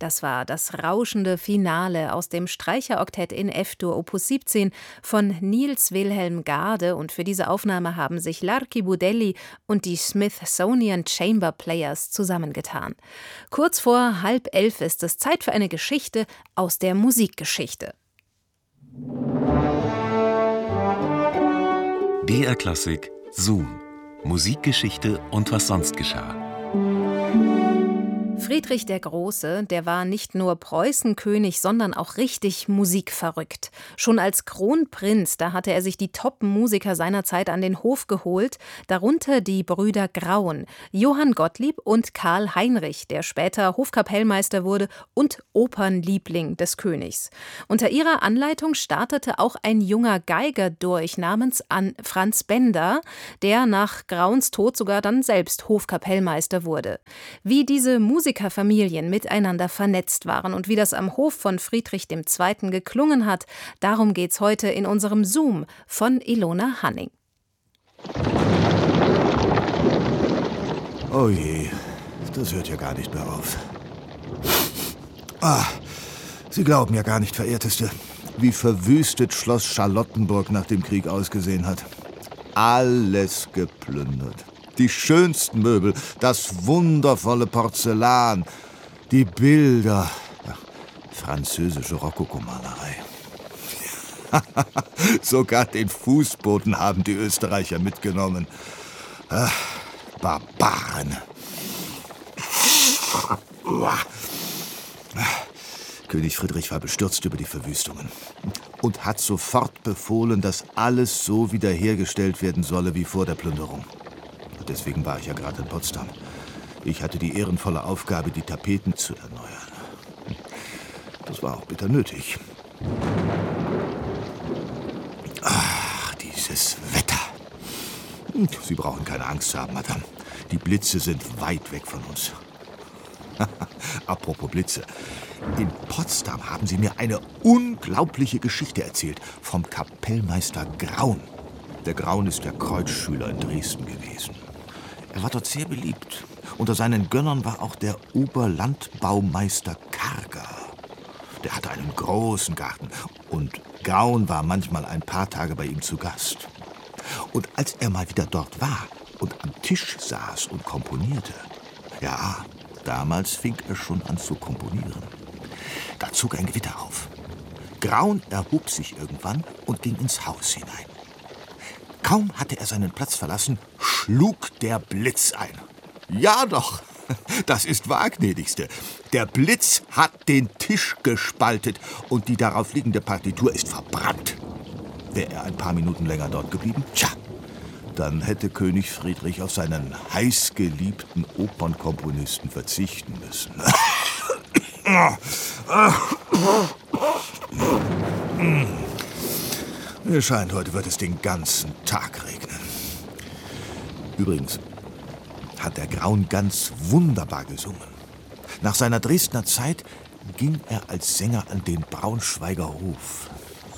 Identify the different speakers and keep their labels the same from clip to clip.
Speaker 1: Das war das rauschende Finale aus dem Streicheroktett in F-Dur Opus 17 von Niels Wilhelm Gade, und für diese Aufnahme haben sich Larky Budelli und die Smithsonian Chamber Players zusammengetan. Kurz vor 10:30 ist es Zeit für eine Geschichte aus der Musikgeschichte.
Speaker 2: BR Klassik Zoom. Musikgeschichte und was sonst geschah.
Speaker 1: Friedrich der Große, der war nicht nur Preußenkönig, sondern auch richtig musikverrückt. Schon als Kronprinz, da hatte er sich die Top-Musiker seiner Zeit an den Hof geholt, darunter die Brüder Graun, Johann Gottlieb und Karl Heinrich, der später Hofkapellmeister wurde und Opernliebling des Königs. Unter ihrer Anleitung startete auch ein junger Geiger durch namens Franz Benda, der nach Grauns Tod sogar dann selbst Hofkapellmeister wurde. Wie diese Musikerfamilien miteinander vernetzt waren und wie das am Hof von Friedrich II. Geklungen hat, darum geht's heute in unserem Zoom von Ilona Hanning.
Speaker 3: Oh je, das hört ja gar nicht mehr auf. Sie glauben ja gar nicht, Verehrteste, wie verwüstet Schloss Charlottenburg nach dem Krieg ausgesehen hat. Alles geplündert. Die schönsten Möbel, das wundervolle Porzellan, die Bilder, französische Rokokomalerei. Sogar den Fußboden haben die Österreicher mitgenommen. Barbaren. König Friedrich war bestürzt über die Verwüstungen und hat sofort befohlen, dass alles so wiederhergestellt werden solle wie vor der Plünderung. Deswegen war ich ja gerade in Potsdam. Ich hatte die ehrenvolle Aufgabe, die Tapeten zu erneuern. Das war auch bitter nötig. Ach, dieses Wetter. Sie brauchen keine Angst zu haben, Madame. Die Blitze sind weit weg von uns. Apropos Blitze. In Potsdam haben sie mir eine unglaubliche Geschichte erzählt vom Kapellmeister Graun. Der Graun ist der Kreuzschüler in Dresden gewesen. Er war dort sehr beliebt. Unter seinen Gönnern war auch der Oberlandbaumeister Karger. Der hatte einen großen Garten und Graun war manchmal ein paar Tage bei ihm zu Gast. Und als er mal wieder dort war und am Tisch saß und komponierte, ja, damals fing er schon an zu komponieren. Da zog ein Gewitter auf. Graun erhob sich irgendwann und ging ins Haus hinein. Kaum hatte er seinen Platz verlassen, schlug der Blitz ein. Ja doch, das ist wahr, gnädigste. Der Blitz hat den Tisch gespaltet und die darauf liegende Partitur ist verbrannt. Wäre er ein paar Minuten länger dort geblieben, dann hätte König Friedrich auf seinen heißgeliebten Opernkomponisten verzichten müssen. Mir scheint, heute wird es den ganzen Tag regnen. Übrigens hat der Graun ganz wunderbar gesungen. Nach seiner Dresdner Zeit ging er als Sänger an den Braunschweiger Hof.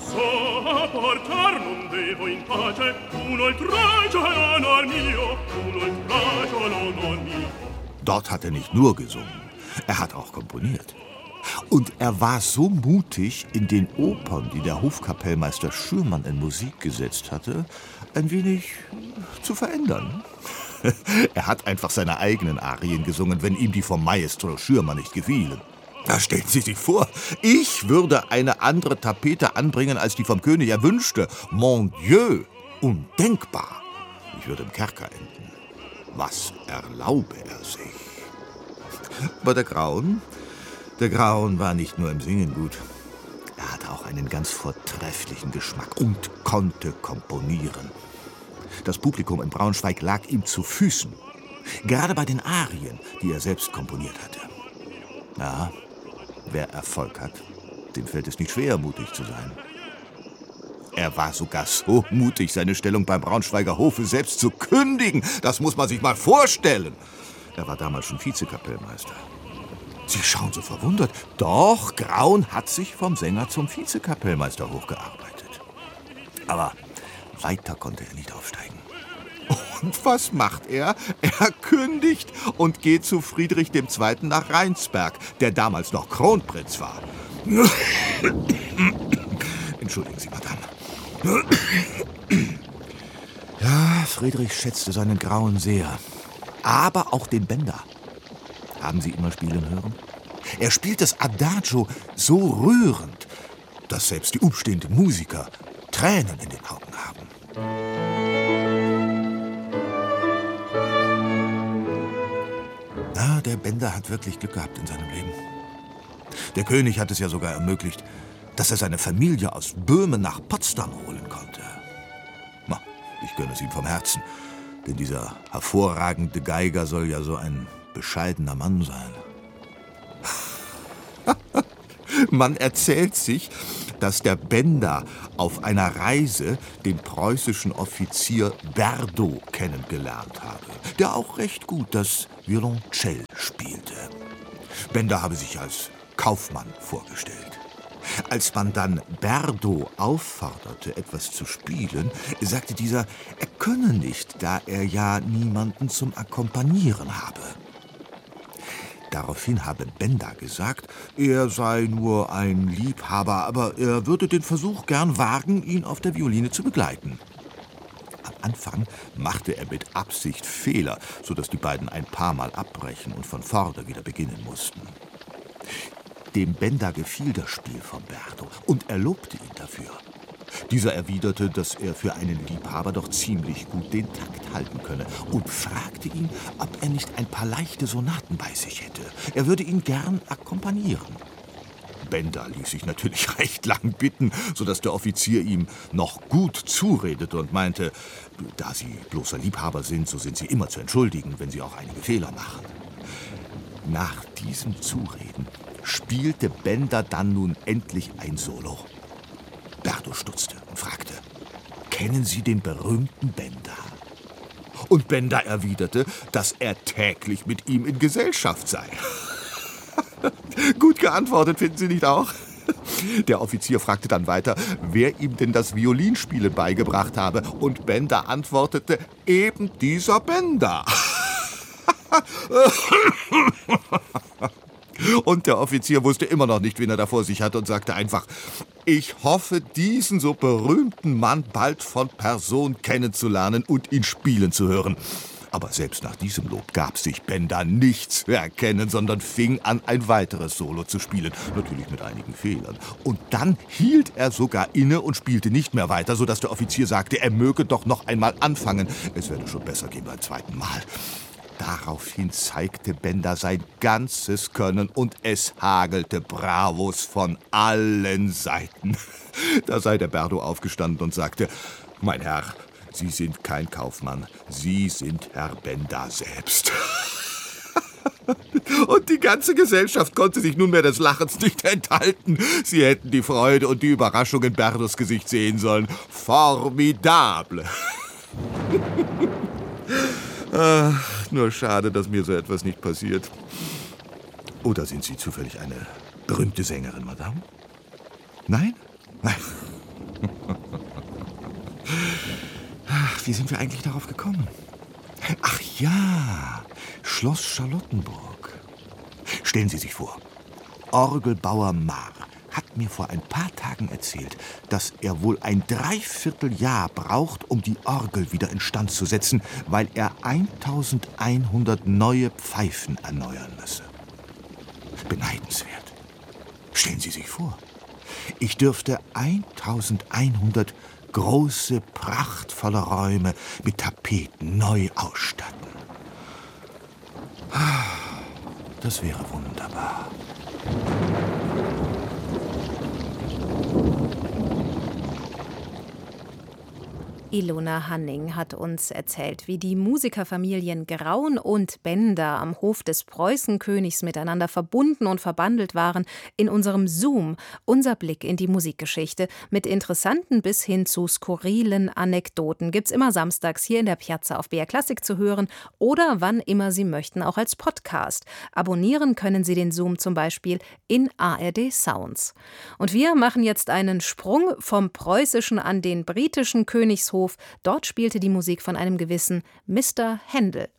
Speaker 3: Dort hat er nicht nur gesungen, er hat auch komponiert. Und er war so mutig, in den Opern, die der Hofkapellmeister Schürmann in Musik gesetzt hatte, ein wenig zu verändern. Er hat einfach seine eigenen Arien gesungen, wenn ihm die vom Maestro Schürmann nicht gefielen. Da stellen Sie sich vor, ich würde eine andere Tapete anbringen, als die vom König erwünschte. Mon Dieu, undenkbar. Ich würde im Kerker enden. Was erlaube er sich? Aber der Graun war nicht nur im Singen gut. Er hatte auch einen ganz vortrefflichen Geschmack und konnte komponieren. Das Publikum in Braunschweig lag ihm zu Füßen. Gerade bei den Arien, die er selbst komponiert hatte. Ja, wer Erfolg hat, dem fällt es nicht schwer, mutig zu sein. Er war sogar so mutig, seine Stellung beim Braunschweiger Hofe selbst zu kündigen. Das muss man sich mal vorstellen. Er war damals schon Vizekapellmeister. Sie schauen so verwundert. Doch, Graun hat sich vom Sänger zum Vizekapellmeister hochgearbeitet. Aber weiter konnte er nicht aufsteigen. Und was macht er? Er kündigt und geht zu Friedrich II. Nach Rheinsberg, der damals noch Kronprinz war. Entschuldigen Sie, Madame. Ja, Friedrich schätzte seinen Grauen sehr. Aber auch den Benda. Haben Sie ihn mal spielen hören? Er spielt das Adagio so rührend, dass selbst die umstehenden Musiker Tränen in den Augen haben. Na, der Benda hat wirklich Glück gehabt in seinem Leben. Der König hat es ja sogar ermöglicht, dass er seine Familie aus Böhmen nach Potsdam holen konnte. Na, ich gönne es ihm vom Herzen, denn dieser hervorragende Geiger soll ja so ein bescheidener Mann sein. Man erzählt sich, dass der Benda auf einer Reise den preußischen Offizier Berdo kennengelernt habe, der auch recht gut das Violoncell spielte. Benda habe sich als Kaufmann vorgestellt. Als man dann Berdo aufforderte, etwas zu spielen, sagte dieser, er könne nicht, da er ja niemanden zum Akkompanieren habe. Daraufhin habe Benda gesagt, er sei nur ein Liebhaber, aber er würde den Versuch gern wagen, ihn auf der Violine zu begleiten. Am Anfang machte er mit Absicht Fehler, sodass die beiden ein paar Mal abbrechen und von vorne wieder beginnen mussten. Dem Benda gefiel das Spiel von Berdo und er lobte ihn dafür. Dieser erwiderte, dass er für einen Liebhaber doch ziemlich gut den Takt halten könne und fragte ihn, ob er nicht ein paar leichte Sonaten bei sich hätte. Er würde ihn gern akkompanieren. Benda ließ sich natürlich recht lang bitten, sodass der Offizier ihm noch gut zuredete und meinte, da Sie bloßer Liebhaber sind, so sind Sie immer zu entschuldigen, wenn Sie auch einige Fehler machen. Nach diesem Zureden spielte Benda dann nun endlich ein Solo. Berdo stutzte und fragte, kennen Sie den berühmten Benda? Und Benda erwiderte, dass er täglich mit ihm in Gesellschaft sei. Gut geantwortet, finden Sie nicht auch? Der Offizier fragte dann weiter, wer ihm denn das Violinspielen beigebracht habe. Und Benda antwortete, eben dieser Benda. Und der Offizier wusste immer noch nicht, wen er da vor sich hatte und sagte einfach, ich hoffe, diesen so berühmten Mann bald von Person kennenzulernen und ihn spielen zu hören. Aber selbst nach diesem Lob gab sich Benda nichts zu erkennen, sondern fing an, ein weiteres Solo zu spielen, natürlich mit einigen Fehlern. Und dann hielt er sogar inne und spielte nicht mehr weiter, sodass der Offizier sagte, er möge doch noch einmal anfangen. Es werde schon besser gehen beim zweiten Mal. Daraufhin zeigte Benda sein ganzes Können und es hagelte Bravos von allen Seiten. Da sei der Berdo aufgestanden und sagte, mein Herr, Sie sind kein Kaufmann, Sie sind Herr Benda selbst. Und die ganze Gesellschaft konnte sich nunmehr des Lachens nicht enthalten. Sie hätten die Freude und die Überraschung in Berdos Gesicht sehen sollen. Formidable! Nur schade, dass mir so etwas nicht passiert. Oder sind Sie zufällig eine berühmte Sängerin, Madame? Nein? Nein. Ach, wie sind wir eigentlich darauf gekommen? Ach ja, Schloss Charlottenburg. Stellen Sie sich vor, Orgelbauer Maar hat mir vor ein paar Tagen erzählt, dass er wohl ein Dreivierteljahr braucht, um die Orgel wieder instand zu setzen, weil er 1100 neue Pfeifen erneuern müsse. Beneidenswert. Stellen Sie sich vor, ich dürfte 1100 große, prachtvolle Räume mit Tapeten neu ausstatten. Das wäre wunderbar.
Speaker 1: Ilona Hanning hat uns erzählt, wie die Musikerfamilien Graun und Benda am Hof des Preußenkönigs miteinander verbunden und verbandelt waren in unserem Zoom, unser Blick in die Musikgeschichte mit interessanten bis hin zu skurrilen Anekdoten. Gibt's immer samstags hier in der Piazza auf BR Classic zu hören oder wann immer Sie möchten, auch als Podcast. Abonnieren können Sie den Zoom zum Beispiel in ARD Sounds. Und wir machen jetzt einen Sprung vom preußischen an den britischen Königshof Königshof. Dort spielte die Musik von einem gewissen Mr. Händel.